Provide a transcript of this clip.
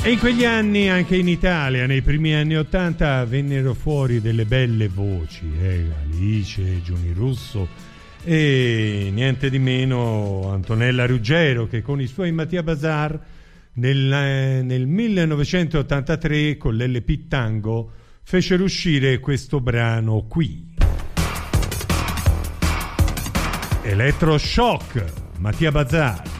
E in quegli anni, anche in Italia, nei primi anni '80, vennero fuori delle belle voci, Alice, Giuni Russo e niente di meno Antonella Ruggero, che con i suoi Mattia Bazar nel 1983 con l'LP Tango fecero uscire questo brano qui. Electroshock, Mattia Bazar.